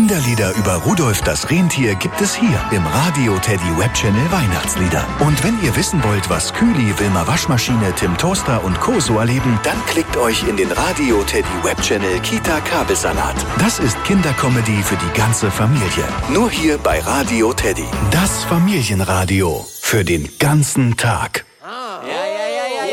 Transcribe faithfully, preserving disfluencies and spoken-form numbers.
Kinderlieder über Rudolf das Rentier gibt es hier im Radio Teddy Webchannel Weihnachtslieder. Und wenn ihr wissen wollt, was Kühli, Wilma Waschmaschine, Tim Toaster und Co. so erleben, dann klickt euch in den Radio Teddy Webchannel Kita Kabelsalat. Das ist Kindercomedy für die ganze Familie. Nur hier bei Radio Teddy. Das Familienradio für den ganzen Tag.